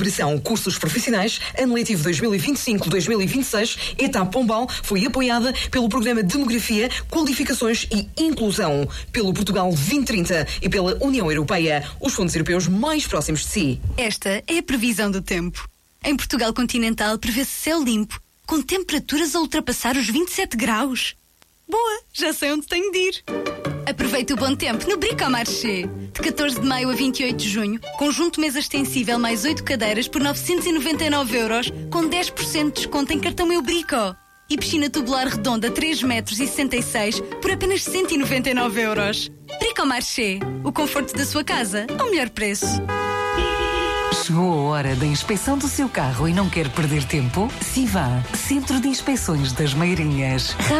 Operação Cursos Profissionais, ano letivo 2025-2026, Etapa Pombal, foi apoiada pelo Programa Demografia, Qualificações e Inclusão, pelo Portugal 2030 e pela União Europeia, os fundos europeus mais próximos de si. Esta é a previsão do tempo. Em Portugal continental prevê-se céu limpo, com temperaturas a ultrapassar os 27 graus. Boa, já sei onde tenho de ir. Aproveite o bom tempo no Bricomarché. De 14 de maio a 28 de junho, conjunto mesa extensível mais 8 cadeiras por 999 €, com 10% de desconto em cartão Meu Brico. E piscina tubular redonda 3,66 m por apenas 199 €. Bricomarché, o conforto da sua casa ao melhor preço. Chegou a hora da inspeção do seu carro e não quer perder tempo? Sivan, Centro de Inspeções das Meirinhas.